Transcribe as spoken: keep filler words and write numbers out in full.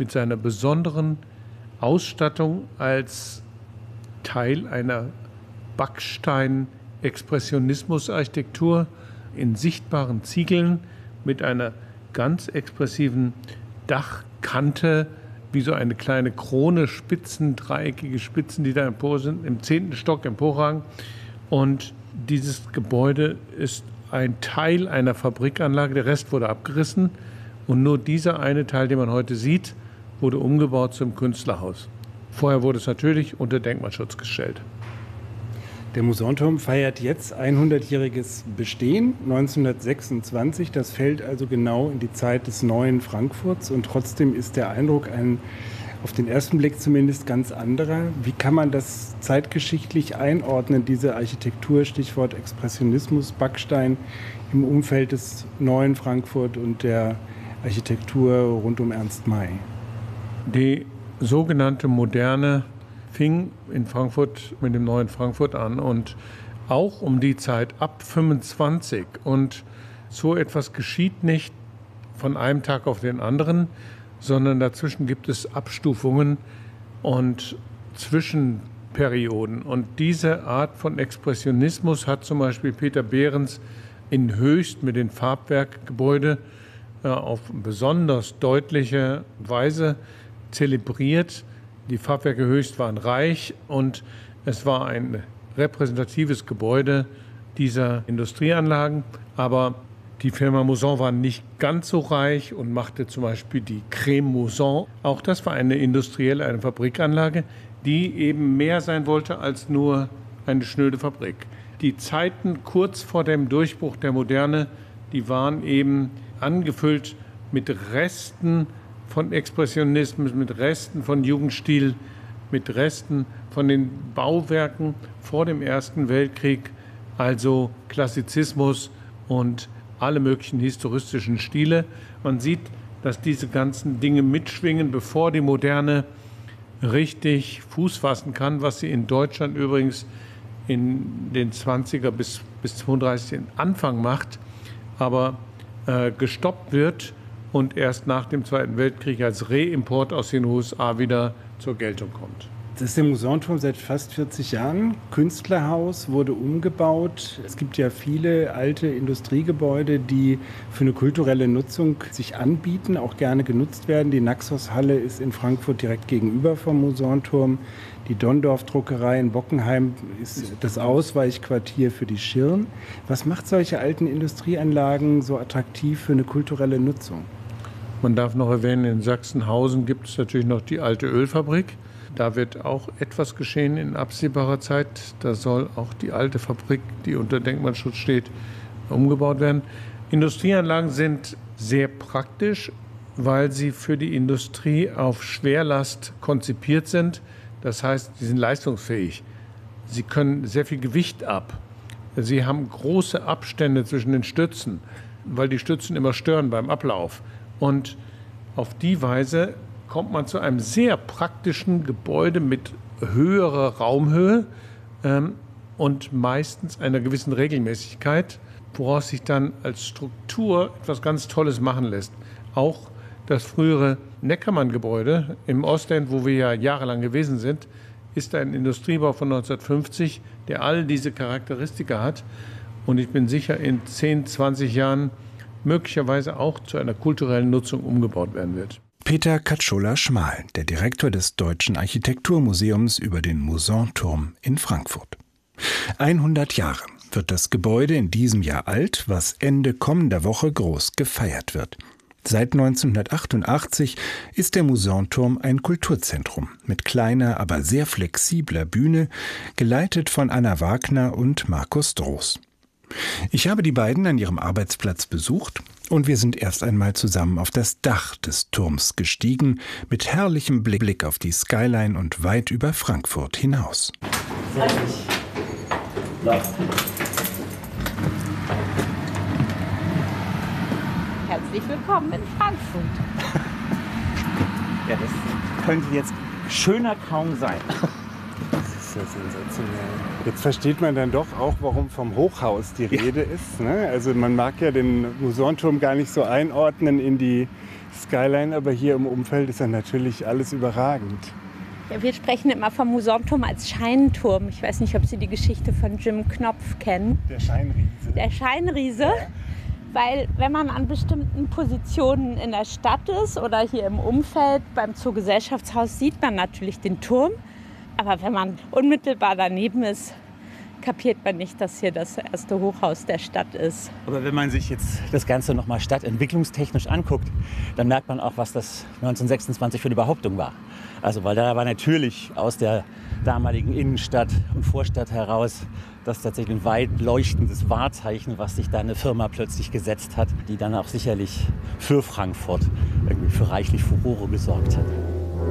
mit seiner besonderen Ausstattung als Teil einer Backstein-Expressionismus-Architektur in sichtbaren Ziegeln mit einer ganz expressiven Dachkante, wie so eine kleine Krone, Spitzen, dreieckige Spitzen, die da empor sind, im zehnten Stock emporragen. Und dieses Gebäude ist ein Teil einer Fabrikanlage, der Rest wurde abgerissen. Und nur dieser eine Teil, den man heute sieht, wurde umgebaut zum Künstlerhaus. Vorher wurde es natürlich unter Denkmalschutz gestellt. Der Mousonturm feiert jetzt hundertjähriges Bestehen, neunzehnhundertsechsundzwanzig. Das fällt also genau in die Zeit des neuen Frankfurts. Und trotzdem ist der Eindruck ein, auf den ersten Blick zumindest, ganz anderer. Wie kann man das zeitgeschichtlich einordnen, diese Architektur, Stichwort Expressionismus, Backstein, im Umfeld des neuen Frankfurt und der Architektur rund um Ernst May? Die sogenannte Moderne fing in Frankfurt mit dem neuen Frankfurt an und auch um die Zeit ab fünfundzwanzig. Und so etwas geschieht nicht von einem Tag auf den anderen, sondern dazwischen gibt es Abstufungen und Zwischenperioden. Und diese Art von Expressionismus hat zum Beispiel Peter Behrens in Höchst mit den Farbwerkgebäuden äh, auf besonders deutliche Weise zelebriert. Die Farbwerke Höchst waren reich und es war ein repräsentatives Gebäude dieser Industrieanlagen. Aber die Firma Mousson war nicht ganz so reich und machte zum Beispiel die Creme Mousson. Auch das war eine industrielle, eine Fabrikanlage, die eben mehr sein wollte als nur eine schnöde Fabrik. Die Zeiten kurz vor dem Durchbruch der Moderne, die waren eben angefüllt mit Resten von Expressionismus, mit Resten von Jugendstil, mit Resten von den Bauwerken vor dem Ersten Weltkrieg, also Klassizismus und alle möglichen historistischen Stile. Man sieht, dass diese ganzen Dinge mitschwingen, bevor die Moderne richtig Fuß fassen kann, was sie in Deutschland übrigens in den zwanziger bis, bis zweiunddreißig den Anfang macht, aber äh, gestoppt wird und erst nach dem Zweiten Weltkrieg als Reimport aus den U S A wieder zur Geltung kommt. Das ist der Mousonturm seit fast vierzig Jahren. Künstlerhaus, wurde umgebaut. Es gibt ja viele alte Industriegebäude, die für eine kulturelle Nutzung sich anbieten, auch gerne genutzt werden. Die Naxos-Halle ist in Frankfurt direkt gegenüber vom Mousonturm. Die Donndorf-Druckerei in Bockenheim ist das Ausweichquartier für die Schirn. Was macht solche alten Industrieanlagen so attraktiv für eine kulturelle Nutzung? Man darf noch erwähnen, in Sachsenhausen gibt es natürlich noch die alte Ölfabrik. Da wird auch etwas geschehen in absehbarer Zeit. Da soll auch die alte Fabrik, die unter Denkmalschutz steht, umgebaut werden. Industrieanlagen sind sehr praktisch, weil sie für die Industrie auf Schwerlast konzipiert sind. Das heißt, sie sind leistungsfähig. Sie können sehr viel Gewicht ab. Sie haben große Abstände zwischen den Stützen, weil die Stützen immer stören beim Ablauf. Und auf die Weise kommt man zu einem sehr praktischen Gebäude mit höherer Raumhöhe ähm, und meistens einer gewissen Regelmäßigkeit, woraus sich dann als Struktur etwas ganz Tolles machen lässt. Auch das frühere Neckermann-Gebäude im Ostend, wo wir ja jahrelang gewesen sind, ist ein Industriebau von neunzehnhundertfünfzig, der all diese Charakteristika hat. Und ich bin sicher, in zehn, zwanzig Jahren möglicherweise auch zu einer kulturellen Nutzung umgebaut werden wird. Peter Katschola-Schmal, der Direktor des Deutschen Architekturmuseums über den Mousonturm in Frankfurt. hundert Jahre wird das Gebäude in diesem Jahr alt, was Ende kommender Woche groß gefeiert wird. Seit neunzehnhundertachtundachtzig ist der Mousonturm ein Kulturzentrum mit kleiner, aber sehr flexibler Bühne, geleitet von Anna Wagner und Markus Droß. Ich habe die beiden an ihrem Arbeitsplatz besucht und wir sind erst einmal zusammen auf das Dach des Turms gestiegen, mit herrlichem Blick auf die Skyline und weit über Frankfurt hinaus. Herzlich willkommen in Frankfurt. Ja, das könnte jetzt schöner kaum sein. Das ist ja sensationell. Jetzt versteht man dann doch auch, warum vom Hochhaus die Rede ist. Ne? Also man mag ja den Mousonturm gar nicht so einordnen in die Skyline, aber hier im Umfeld ist ja natürlich alles überragend. Ja, wir sprechen immer vom Musonturm als Scheinturm. Ich weiß nicht, ob Sie die Geschichte von Jim Knopf kennen. Der Scheinriese. Der Scheinriese. Ja. Weil wenn man an bestimmten Positionen in der Stadt ist oder hier im Umfeld beim Zoogesellschaftshaus, sieht man natürlich den Turm. Aber wenn man unmittelbar daneben ist, kapiert man nicht, dass hier das erste Hochhaus der Stadt ist. Aber wenn man sich jetzt das Ganze nochmal stadtentwicklungstechnisch anguckt, dann merkt man auch, was das neunzehnhundertsechsundzwanzig für eine Behauptung war. Also weil da war natürlich aus der damaligen Innenstadt und Vorstadt heraus das tatsächlich ein weit leuchtendes Wahrzeichen, was sich da eine Firma plötzlich gesetzt hat, die dann auch sicherlich für Frankfurt irgendwie für reichlich Furore gesorgt hat.